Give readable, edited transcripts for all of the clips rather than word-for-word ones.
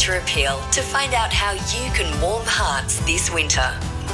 Ultra Appeal to find out how you can warm hearts this winter.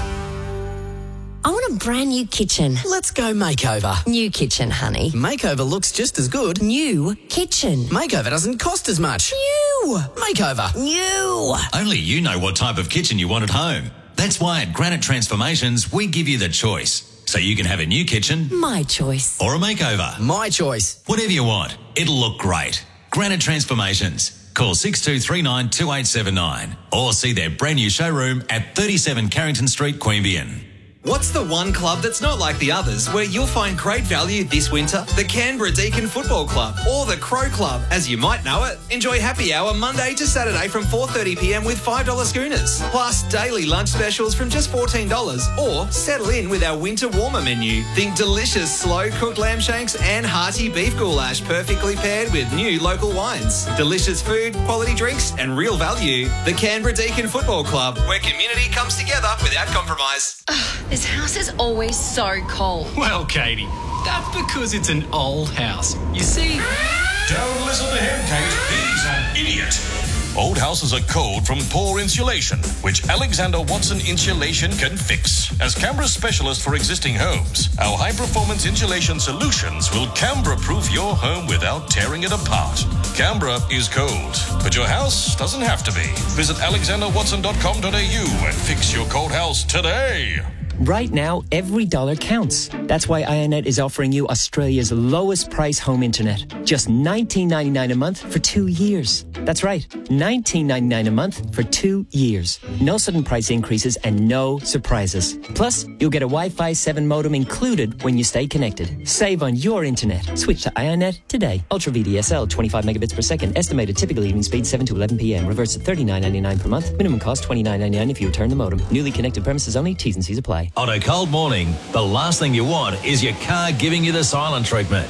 I want a brand new kitchen. Let's go makeover. New kitchen, honey. Makeover looks just as good. New kitchen. Makeover doesn't cost as much. New. Makeover. New. Only you know what type of kitchen you want at home. That's why at Granite Transformations, we give you the choice. So you can have a new kitchen. My choice. Or a makeover. My choice. Whatever you want. It'll look great. Granite Transformations. Call 6239 2879 or see their brand new showroom at 37 Carrington Street, Queanbeyan. What's the one club that's not like the others where you'll find great value this winter? The Canberra Deakin Football Club or the Crow Club, as you might know it. Enjoy happy hour Monday to Saturday from 4:30pm with $5 schooners. Plus daily lunch specials from just $14 or settle in with our winter warmer menu. Think delicious slow cooked lamb shanks and hearty beef goulash perfectly paired with new local wines. Delicious food, quality drinks and real value. The Canberra Deakin Football Club, where community comes together without compromise. This house is always so cold. Well, Katie, that's because it's an old house. You see... Don't listen to him, Kate. He's an idiot. Old houses are cold from poor insulation, which Alexander Watson Insulation can fix. As Canberra's specialist for existing homes, our high-performance insulation solutions will Canberra-proof your home without tearing it apart. Canberra is cold, but your house doesn't have to be. Visit alexanderwatson.com.au and fix your cold house today. Right now, every dollar counts. That's why IONET is offering you Australia's lowest price home internet. Just $19.99 a month for 2 years. That's right, $19.99 a month for 2 years. No sudden price increases and no surprises. Plus, you'll get a Wi-Fi 7 modem included when you stay connected. Save on your internet. Switch to IONET today. Ultra VDSL, 25 megabits per second. Estimated typical evening speed 7 to 11 p.m. Reverse at $39.99 per month. Minimum cost $29.99 if you return the modem. Newly connected premises only. T's and C's apply. On a cold morning, the last thing you want is your car giving you the silent treatment.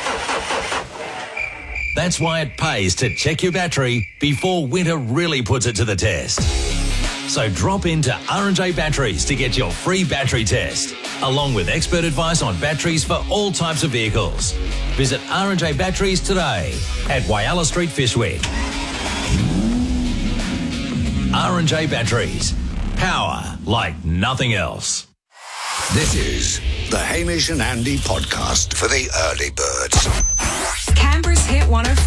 That's why it pays to check your battery before winter really puts it to the test. So drop into R&J Batteries to get your free battery test, along with expert advice on batteries for all types of vehicles. Visit R&J Batteries today at Whyalla Street, Fyshwick. R&J Batteries. Power like nothing else. This is the Hamish and Andy podcast for the early birds. Canberra's Hit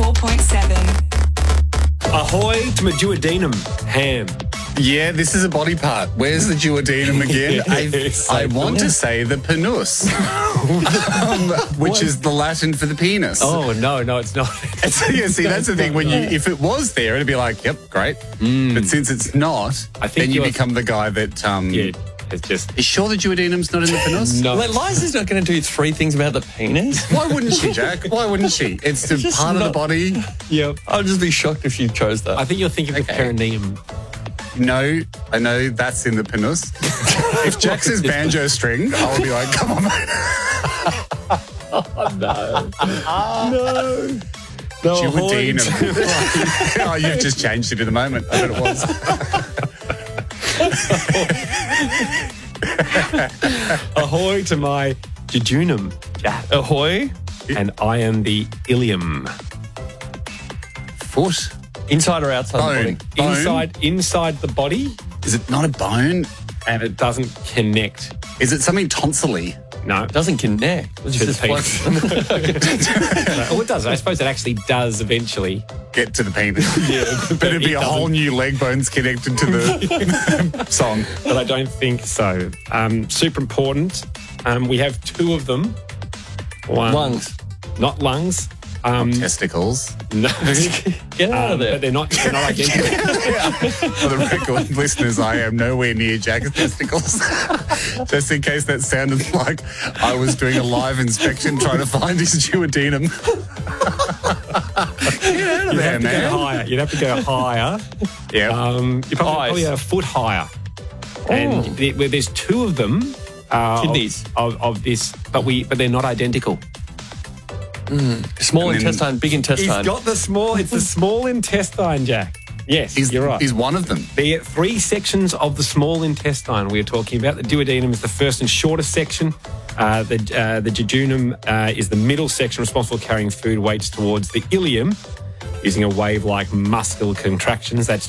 104.7. Ahoy to my duodenum ham. Yeah, this is a body part. Where's the duodenum again? I want to say the penus, which is the Latin for the penis. Oh, no, it's not. Yeah, see, that's the thing. If it was there, it'd be like, yep, great. But since it's not, then you become the guy that... it's just... Is sure the duodenum's not in the penus? No. Like, Liza's not going to do 3 things about the penis. Why wouldn't she, Jack? Why wouldn't she? It's the part of the body. Yep. I'd just be shocked if you chose that. I think you're thinking of the perineum. No, I know that's in the penus. If Jack says banjo string, I'll be like, come on, mate. Oh, no. No. Duodenum. Oh, you've just changed it in a moment. I bet it was. Ahoy to my jejunum, Jack. Ahoy. And I am the ilium. Foot? Inside or outside the bone? Inside the body. Is it not a bone? And it doesn't connect. Is it something tonsilly? No. It doesn't connect. It's just penis. Well, it does. I suppose it actually does eventually get to the penis. Yeah, but it'd be a whole new leg bones connected to the song. But I don't think so. Super important. We have 2 of them. Lungs. Not lungs. Testicles. No. Get out of there. But they're not identical. For the record, listeners, I am nowhere near Jack's testicles. Just in case that sounded like I was doing a live inspection trying to find his duodenum. Get out of there, man. You'd have to go higher. Yeah. You're probably a foot higher. And there's 2 of them. Kidneys. Of this, but they're not identical. Small intestine, big intestine. He's got the small. It's the small intestine, Jack. Yes, you're right. He's one of them. There are 3 sections of the small intestine we are talking about. The duodenum is the first and shortest section. The jejunum is the middle section, responsible for carrying food weights towards the ileum, using a wave-like muscular contractions. That's